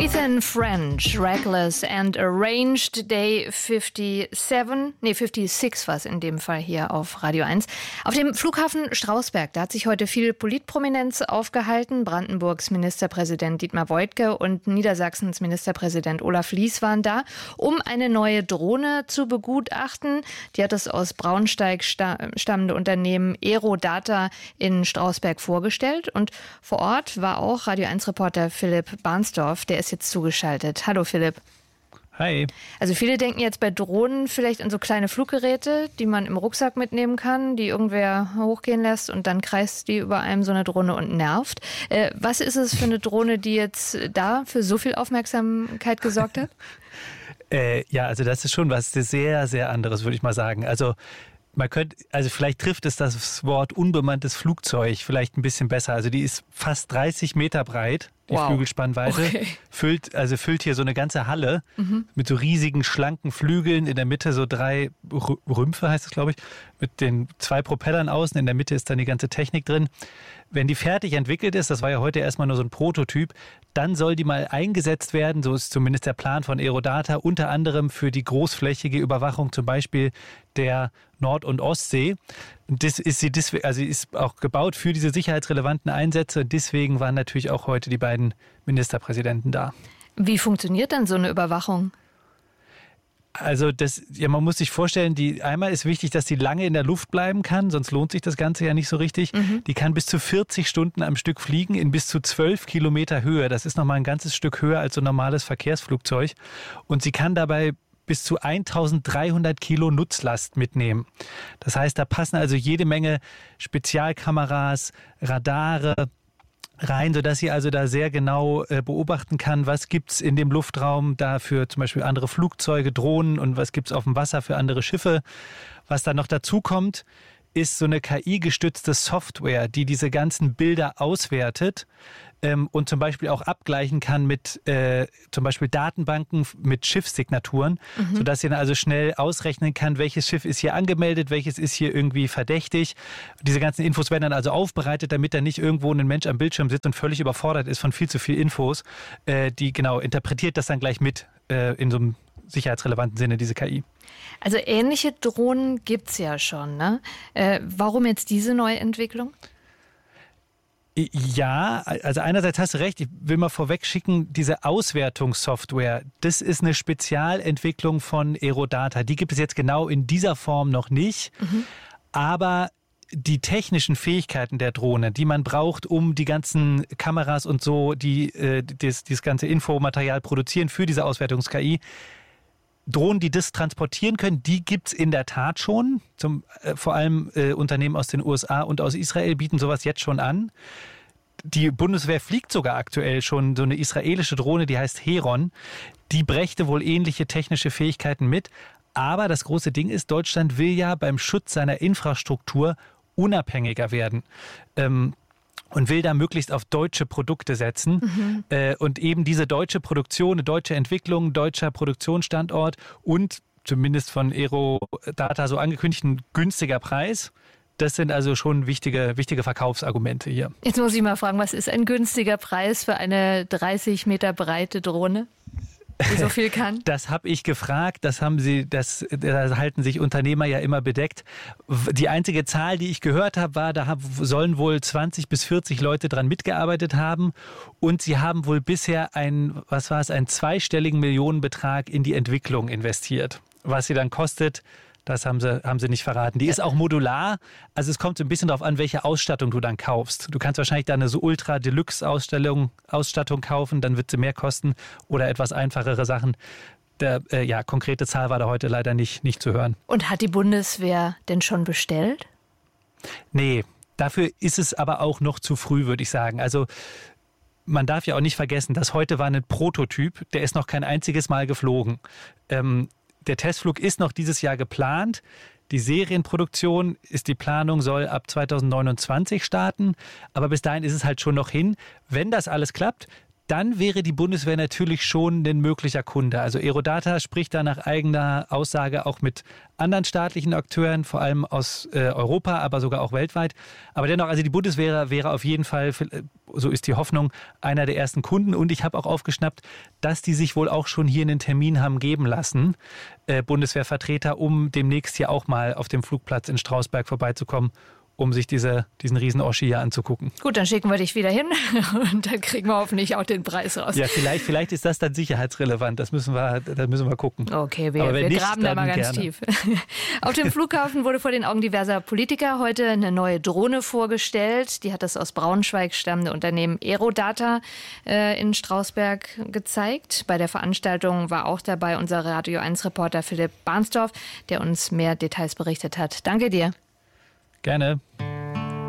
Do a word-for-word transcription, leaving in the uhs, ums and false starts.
Ethan French, Reckless and Arranged, Day siebenundfünfzig, nee, sechsundfünfzig war es in dem Fall hier auf Radio eins. Auf dem Flughafen Strausberg, da hat sich heute viel Politprominenz aufgehalten. Brandenburgs Ministerpräsident Dietmar Woidke und Niedersachsens Ministerpräsident Olaf Lies waren da, um eine neue Drohne zu begutachten. Die hat das aus Braunsteig stammende Unternehmen Aerodata in Strausberg vorgestellt. Und vor Ort war auch Radio eins Reporter Philipp Barnsdorf, der ist jetzt zugeschaltet. Hallo Philipp. Hi. Also viele denken jetzt bei Drohnen vielleicht an so kleine Fluggeräte, die man im Rucksack mitnehmen kann, die irgendwer hochgehen lässt und dann kreist die über einem so eine Drohne und nervt. Äh, was ist es für eine Drohne, die jetzt da für so viel Aufmerksamkeit gesorgt hat? äh, ja, also das ist schon was sehr, sehr anderes, würde ich mal sagen. Also man könnte, also vielleicht trifft es das Wort unbemanntes Flugzeug vielleicht ein bisschen besser. Also die ist fast dreißig Meter breit, die wow. Flügelspannweite. Okay. Füllt, also füllt hier so eine ganze Halle mhm. mit so riesigen, schlanken Flügeln. In der Mitte so drei Rümpfe, heißt es, glaube ich, mit den zwei Propellern außen. In der Mitte ist dann die ganze Technik drin. Wenn die fertig entwickelt ist, das war ja heute erstmal nur so ein Prototyp, dann soll die mal eingesetzt werden, so ist zumindest der Plan von Aerodata, unter anderem für die großflächige Überwachung zum Beispiel der Nord- und Ostsee. Das ist sie, also sie ist auch gebaut für diese sicherheitsrelevanten Einsätze. Deswegen waren natürlich auch heute die beiden Ministerpräsidenten da. Wie funktioniert dann so eine Überwachung? Also das, ja, man muss sich vorstellen, die einmal ist wichtig, dass die lange in der Luft bleiben kann, sonst lohnt sich das Ganze ja nicht so richtig. Mhm. Die kann bis zu vierzig Stunden am Stück fliegen in bis zu zwölf Kilometer Höhe. Das ist nochmal ein ganzes Stück höher als so ein normales Verkehrsflugzeug. Und sie kann dabei bis zu eintausenddreihundert Kilo Nutzlast mitnehmen. Das heißt, da passen also jede Menge Spezialkameras, Radare rein, sodass sie also da sehr genau äh, beobachten kann, was gibt's in dem Luftraum da für zum Beispiel andere Flugzeuge, Drohnen und was gibt's auf dem Wasser für andere Schiffe. Was dann noch dazu kommt, ist so eine K I-gestützte Software, die diese ganzen Bilder auswertet ähm, und zum Beispiel auch abgleichen kann mit äh, zum Beispiel Datenbanken mit Schiffssignaturen, mhm. sodass sie dann also schnell ausrechnen kann, welches Schiff ist hier angemeldet, welches ist hier irgendwie verdächtig. Diese ganzen Infos werden dann also aufbereitet, damit da nicht irgendwo ein Mensch am Bildschirm sitzt und völlig überfordert ist von viel zu viel Infos. Äh, die genau interpretiert das dann gleich mit äh, in so einem sicherheitsrelevanten Sinne, diese K I. Also ähnliche Drohnen gibt es ja schon, ne? Äh, warum jetzt diese neue Entwicklung? Ja, also einerseits hast du recht, ich will mal vorweg schicken, diese Auswertungssoftware, das ist eine Spezialentwicklung von Aerodata. Die gibt es jetzt genau in dieser Form noch nicht, mhm. aber die technischen Fähigkeiten der Drohne, die man braucht, um die ganzen Kameras und so, die äh, das, dieses ganze Infomaterial produzieren für diese Auswertungs-K I, Drohnen, die das transportieren können, die gibt's in der Tat schon. Zum, äh, vor allem äh, Unternehmen aus den U S A und aus Israel bieten sowas jetzt schon an. Die Bundeswehr fliegt sogar aktuell schon so eine israelische Drohne, die heißt Heron. Die brächte wohl ähnliche technische Fähigkeiten mit. Aber das große Ding ist, Deutschland will ja beim Schutz seiner Infrastruktur unabhängiger werden. Ähm, und will da möglichst auf deutsche Produkte setzen. Mhm. Äh, und eben diese deutsche Produktion, eine deutsche Entwicklung, deutscher Produktionsstandort und zumindest von Aerodata so angekündigt ein günstiger Preis. Das sind also schon wichtige, wichtige Verkaufsargumente hier. Jetzt muss ich mal fragen, was ist ein günstiger Preis für eine dreißig Meter breite Drohne, die so viel kann? Das habe ich gefragt, das haben sie, das, da halten sich Unternehmer ja immer bedeckt. Die einzige Zahl, die ich gehört habe, war, da sollen wohl zwanzig bis vierzig Leute dran mitgearbeitet haben und sie haben wohl bisher ein, was war es, einen zweistelligen Millionenbetrag in die Entwicklung investiert. Was sie dann kostet, das haben sie, haben sie nicht verraten. Die ist auch modular, also es kommt so ein bisschen darauf an, welche Ausstattung du dann kaufst. Du kannst wahrscheinlich da eine so Ultra-Deluxe-Ausstattung Ausstattung kaufen, dann wird sie mehr kosten oder etwas einfachere Sachen. Der äh, ja, konkrete Zahl war da heute leider nicht, nicht zu hören. Und hat die Bundeswehr denn schon bestellt? Nee, dafür ist es aber auch noch zu früh, würde ich sagen. Also man darf ja auch nicht vergessen, dass heute war ein Prototyp, der ist noch kein einziges Mal geflogen. Ähm, Der Testflug ist noch dieses Jahr geplant. Die Serienproduktion ist die Planung, soll ab zweitausendneunundzwanzig starten. Aber bis dahin ist es halt schon noch hin. Wenn das alles klappt, dann wäre die Bundeswehr natürlich schon ein möglicher Kunde. Also Aerodata spricht da nach eigener Aussage auch mit anderen staatlichen Akteuren, vor allem aus äh, Europa, aber sogar auch weltweit. Aber dennoch, also die Bundeswehr wäre auf jeden Fall, so ist die Hoffnung, einer der ersten Kunden. Und ich habe auch aufgeschnappt, dass die sich wohl auch schon hier einen Termin haben geben lassen, äh, Bundeswehrvertreter, um demnächst hier auch mal auf dem Flugplatz in Strausberg vorbeizukommen, um sich diese, diesen Riesen-Oschi hier anzugucken. Gut, dann schicken wir dich wieder hin und dann kriegen wir hoffentlich auch den Preis raus. Ja, vielleicht, vielleicht ist das dann sicherheitsrelevant. Das müssen wir, das müssen wir gucken. Okay, wir, wir nicht, graben da mal ganz gerne. tief. Auf dem Flughafen wurde vor den Augen diverser Politiker heute eine neue Drohne vorgestellt. Die hat das aus Braunschweig stammende Unternehmen Aerodata äh, in Strausberg gezeigt. Bei der Veranstaltung war auch dabei unser Radio eins Reporter Philipp Barnsdorf, der uns mehr Details berichtet hat. Danke dir. Gerne.